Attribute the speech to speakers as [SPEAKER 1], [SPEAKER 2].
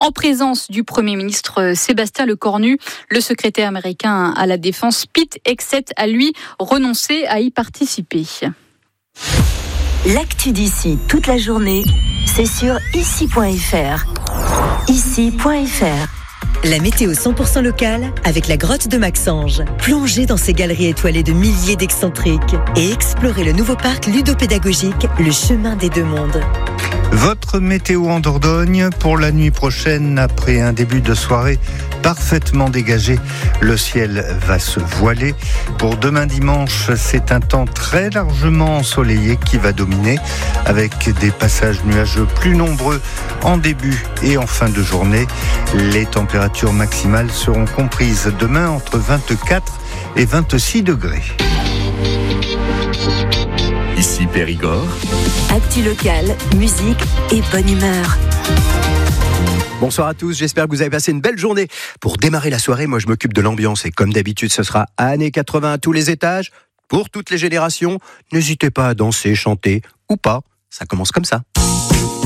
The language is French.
[SPEAKER 1] en présence du Premier ministre Sébastien Lecornu. Le secrétaire américain à la Défense, Pete Hegseth, a lui renoncé à y participer.
[SPEAKER 2] L'actu d'ici toute la journée, c'est sur ici.fr. Ici.fr.
[SPEAKER 3] La météo 100% locale avec la grotte de Maxange. Plongez dans ces galeries étoilées de milliers d'excentriques et explorez le nouveau parc ludopédagogique, le chemin des deux mondes.
[SPEAKER 4] Votre météo en Dordogne pour la nuit prochaine, après un début de soirée parfaitement dégagé, le ciel va se voiler. Pour demain dimanche, c'est un temps très largement ensoleillé qui va dominer, avec des passages nuageux plus nombreux en début et en fin de journée. Les températures maximales seront comprises demain entre 24 et 26 degrés.
[SPEAKER 5] Ici Périgord.
[SPEAKER 2] Actu locale, musique et bonne humeur.
[SPEAKER 6] Bonsoir à tous, j'espère que vous avez passé une belle journée. Pour démarrer la soirée, moi je m'occupe de l'ambiance et comme d'habitude ce sera années 80 à tous les étages, pour toutes les générations. N'hésitez pas à danser, chanter ou pas, ça commence comme ça.